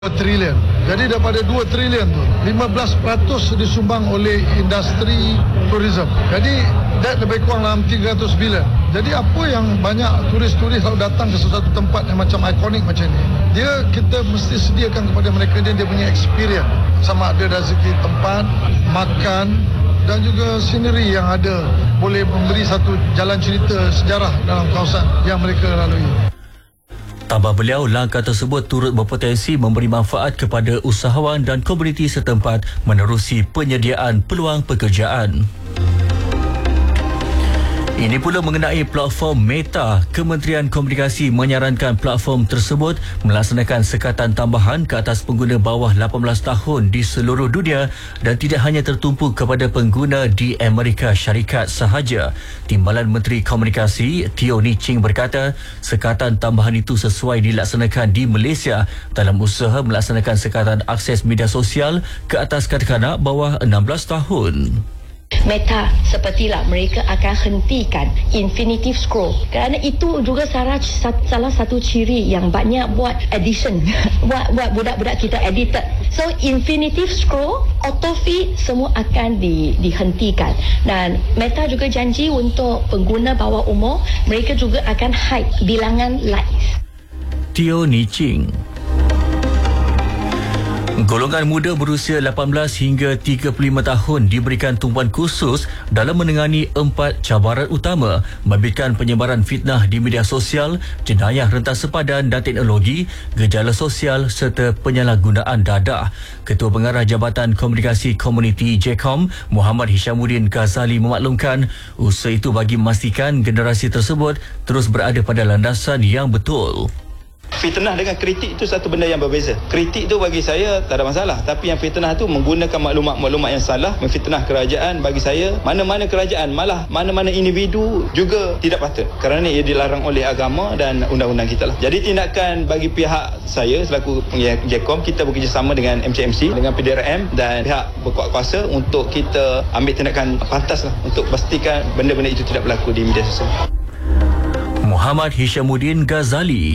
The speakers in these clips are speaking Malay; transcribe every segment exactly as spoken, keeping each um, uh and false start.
dua trilion. Jadi daripada dua trilion tu, lima belas peratus disumbang oleh industri tourism. Jadi that lebih kurang dalam tiga ratus bilion. Jadi apa yang banyak turis-turis kalau datang ke sesuatu tempat yang macam ikonik macam ni, dia kita mesti sediakan kepada mereka dia, dia punya experience. Sama ada dari segi tempat, makan dan juga scenery yang ada, boleh memberi satu jalan cerita sejarah dalam kawasan yang mereka lalui. Tambah beliau, langkah tersebut turut berpotensi memberi manfaat kepada usahawan dan komuniti setempat menerusi penyediaan peluang pekerjaan. Ini pula mengenai platform Meta. Kementerian Komunikasi menyarankan platform tersebut melaksanakan sekatan tambahan ke atas pengguna bawah lapan belas tahun di seluruh dunia dan tidak hanya tertumpu kepada pengguna di Amerika Syarikat sahaja. Timbalan Menteri Komunikasi Teo Ni Ching berkata, sekatan tambahan itu sesuai dilaksanakan di Malaysia dalam usaha melaksanakan sekatan akses media sosial ke atas kanak-kanak bawah enam belas tahun. Meta sepertilah mereka akan hentikan infinitive scroll kerana itu juga salah, salah satu ciri yang banyak buat edition buat, buat budak-budak kita edited. So infinitive scroll, auto feed semua akan di, dihentikan dan Meta juga janji untuk pengguna bawah umur mereka juga akan hide bilangan likes. Teo Ni Ching. Golongan muda berusia lapan belas hingga tiga puluh lima tahun diberikan tumpuan khusus dalam menangani empat cabaran utama: membabitkan penyebaran fitnah di media sosial, jenayah rentas sepadan dan teknologi, gejala sosial serta penyalahgunaan dadah. Ketua Pengarah Jabatan Komunikasi Komuniti J C O M, Muhammad Hishamuddin Ghazali memaklumkan usaha itu bagi memastikan generasi tersebut terus berada pada landasan yang betul. Fitnah dengan kritik itu satu benda yang berbeza. Kritik tu bagi saya tak ada masalah, tapi yang fitnah tu menggunakan maklumat-maklumat yang salah, memfitnah kerajaan, bagi saya mana-mana kerajaan, malah mana-mana individu juga tidak patut, kerana ia dilarang oleh agama dan undang-undang kita lah. Jadi tindakan bagi pihak saya selaku J C O M, kita bekerjasama dengan M C M C, dengan P D R M dan pihak berkuat kuasa untuk kita ambil tindakan pantas lah untuk pastikan benda-benda itu tidak berlaku di media sosial. Muhammad Hishamuddin Ghazali.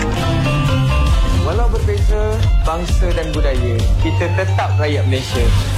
Walau berbeza bangsa dan budaya, kita tetap rakyat Malaysia.